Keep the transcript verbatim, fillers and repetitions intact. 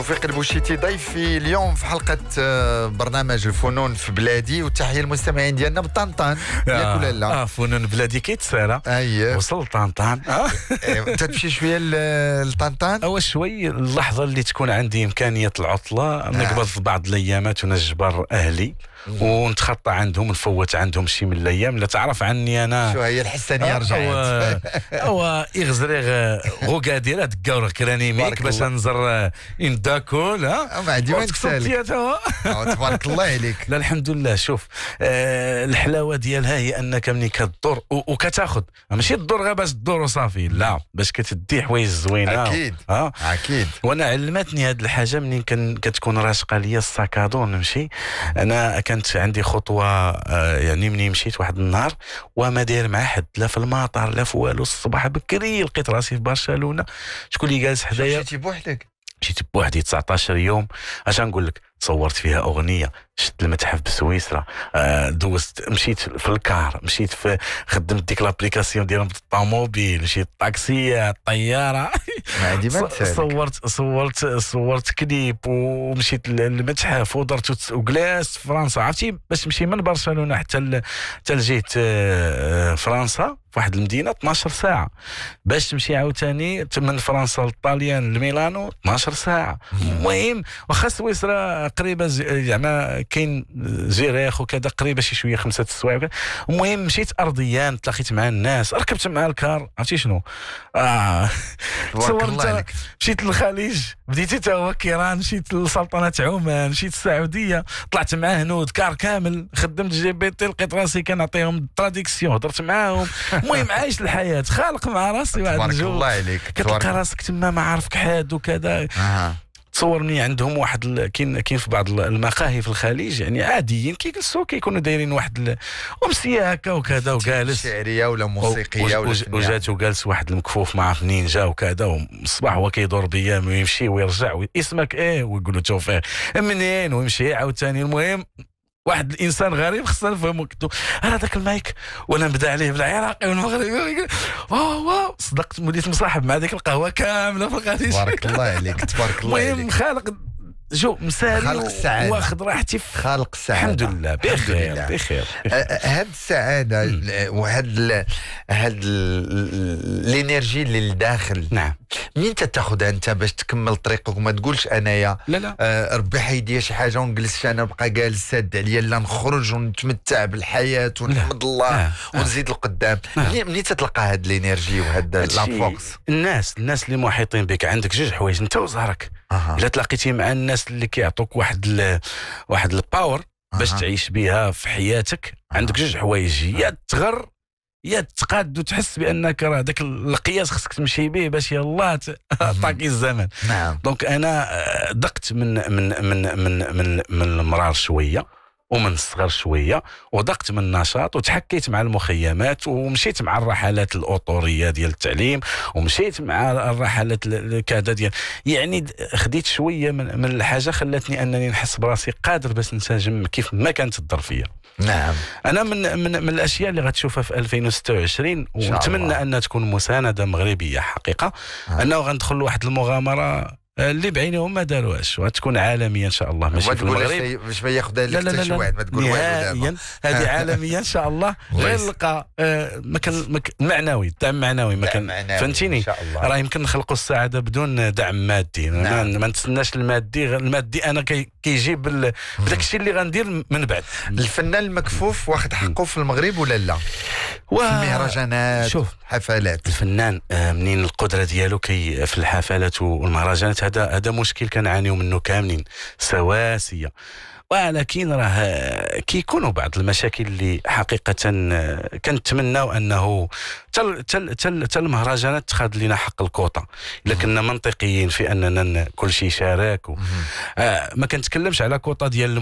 توفيق البوشيتي ضيفي اليوم في حلقة برنامج الفنون في بلادي، وتحية المستمعين ديالنا بطنطان. ياك ولا لا؟ اه فنون بلادي كيتسالى. اييه وصل طنطان. اه تمشي شوية لطنطان؟ اول شوي اللحظة اللي تكون عندي إمكانية العطلة نقبض في بعض الأيامات ونجبر أهلي ونتخطى عندهم نفوت عندهم شي من الايام. لا تعرف عني انا شو هي الحسانيه رجعت او يغزريغ غوكادير دكاور كراني ميك باش نزر ان داكول. ها ما عندي ما نسالك. تبارك الله عليك. لا الحمد لله. شوف آه الحلاوه ديالها هي انك ملي كدور وكتاخذ ماشي الدور غير باش الدور وصافي، لا باش كتدي حوايج زوينه. اكيد اه اكيد. وانا علمتني هذه الحاجه منين كان كتكون راشقه ليا الساكادو نمشي. انا كانت عندي خطوه آه يعني مني مشيت واحد النهار وما داير مع حد، لا في المطار لا في والو. الصباح بكري لقيت راسي في برشلونه. شكون اللي جالس حدايا؟ مشيتي بوحدك؟ مشيت بوحدي تسعطاش يوم. اش نقول لك، صورت فيها اغنيه، شفت المتحف بسويسرا، آه دوزت مشيت في الكار، مشيت في خدمت ديك لابليكاسيون ديال الطوموبيل، مشيت طاكسيه الطياره. ما عندي ما صورت صورت صورت كليب ومشيت للمتحف ودرت وجلست في فرنسا. عرفتي باش تمشي من برشلونه حتى حتى لجيت آه فرنسا في واحد المدينه اثناش ساعه، باش تمشي عاوتاني من فرنسا للطاليان لميلانو اثناش ساعه. المهم واخا سويسرا قريبه زعما كاين زيريخ وكذا قريبه شي شويه خمسه السوايع. المهم مشيت ارضيان، تلاقيت مع الناس، ركبت مع الكار. عرفتي شنو؟ اه صورت. مشيت للخليج، بديت حتى هو كيران، مشيت لسلطنه عمان، مشيت السعوديه، طلعت مع هنود كار كامل، خدمت جي بي تي، لقيت راسي كنعطيهم تراديكسيون، هضرت معاهم. المهم عايش الحياه، خالق مع راسي واحد تبارك الجو. الله عليك. كتلقى راسك تما ما عارفك حاد وكذا. آه. تصورني عندهم واحد ال... كاين كاين في بعض المقاهي في الخليج يعني عاديين كيجلسوا كيكونوا دايرين واحد ال... امسيه هكا وكذا، وجالس شعريه ولا موسيقيه ولا وجات وجالس واحد المكفوف مع منين جا وكذا، والصباح هو كيدور بيا ويمشي ويرجع وي... اسمك ايه ويقول له توفيق منين ويمشي عاوتاني. المهم واحد الانسان غريب خصنا نفهمو. قلت له انا ذاك المايك وانا نبدا عليه بالعراقي والمغربي. واو واو صدقت، وليت مصاحب مع ديك القهوه كامله في الخليج. تبارك الله عليك. تبارك الله عليك. المهم خالق جو مسالي واخذ راحتي في خالق السعاده. الحمد لله بخير بخير. هاد السعاده وهاد هاد الانرجي اللي لداخل، نعم، منين تاخذها انت باش تكمل طريقك وما تقولش انايا لا لا آه ربي حيديا شي حاجه ونجلس انا نبقى جالس ساد عليا، لا نخرج ونتمتع بالحياه ونحمد الله لا. ونزيد لقدام. منين تتلقى هاد الانرجي وهاد لافورس؟ الناس الناس اللي محيطين بك. عندك جوج حوايج انت وزهرك. أه. الا تلاقيتي مع الناس اللي كيعطوك واحد ال... واحد الباور باش أه. تعيش بها في حياتك، أه. عندك جوج حوايج، يا تغر يا تقاد وتحس بانك راه داك القياس خصك تمشي به باش يلاه طاقي الزمن. نعم. دونك انا دقت من من من من من, من المرار شويه ومن الصغر شويه، ودقت من النشاط وتحكيت مع المخيمات ومشيت مع الرحلات الاوطوريه ديال التعليم، ومشيت مع الرحلات كذا ديال يعني خديت شويه من, من الحاجه خلاتني انني نحس براسي قادر باش نساجم كيف ما كانت الظرفيه. نعم. انا من من من الاشياء اللي غتشوفها في ألفين وستة وعشرين ونتمنى انها تكون مسانده مغربيه حقيقه، آه. انه غندخل لواحد المغامره اللي بعينهم ما داروهاش وغتكون عالميه ان شاء الله، ماشي في المغرب باش ما ياخذها لك حتى شي واحد، ما تقول والو دابا. هذه عالميه ان شاء الله. غير نلقى آه مكان مك معنوي، دعم معنوي، مكان فهمتيني. راه يمكن نخلقوا السعاده بدون دعم مادي. نعم. ما نتسناش المادي، المادي انا كي كيجيب بداك الشيء اللي غندير من بعد. الفنان المكفوف واخد حقه في المغرب ولا لا؟ و... في المهرجانات، شوف حفلات الفنان آه منين القدره ديالو كي في الحفلات والمهرجانات، هذا هذا مشكل كنعانيو منه كاملين سواسيه. ولكن راه كيكونوا بعض المشاكل اللي حقيقه كنتمناو انه تل تل تل تل المهرجانات تخاد لنا حق الكوطه. الا كنا منطقيين في اننا كل شيء شارك. آه ما كنتكلمش على كوطه ديال